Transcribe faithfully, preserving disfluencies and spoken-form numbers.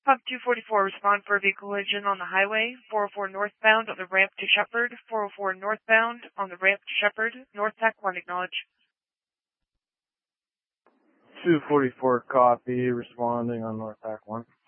Pub two forty-four, respond for a vehicle collision on the highway, four oh four northbound on the ramp to Shepherd, four oh four northbound on the ramp to Shepherd, North Tac one, acknowledge. two forty-four, copy, responding on North Tac one.